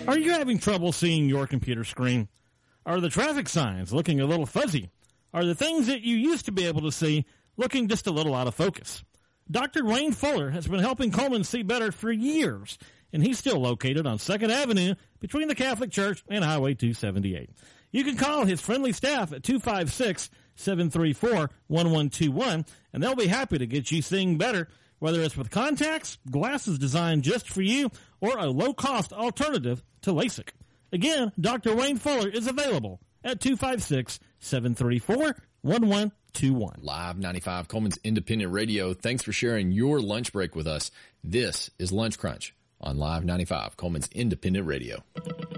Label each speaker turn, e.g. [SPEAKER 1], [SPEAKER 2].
[SPEAKER 1] Are you having trouble seeing your computer screen? Are the traffic signs looking a little fuzzy? Are the things that you used to be able to see looking just a little out of focus? Dr. Wayne Fuller has been helping Coleman see better for years, and he's still located on 2nd Avenue between the Catholic Church and Highway 278. You can call his friendly staff at 256-734-1121, and they'll be happy to get you seeing better, whether it's with contacts, glasses designed just for you, or a low-cost alternative to LASIK. Again, Dr. Wayne Fuller is available at 256-734-1121.
[SPEAKER 2] Live 95, Coleman's Independent Radio. Thanks for sharing your lunch break with us. This is Lunch Crunch on Live 95, Coleman's Independent Radio.